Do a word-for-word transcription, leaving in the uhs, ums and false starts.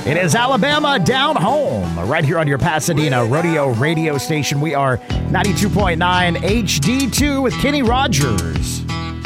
It is Alabama Down Home, right here on your Pasadena Rodeo radio station. We are ninety-two point nine H D two with Kenny Rogers.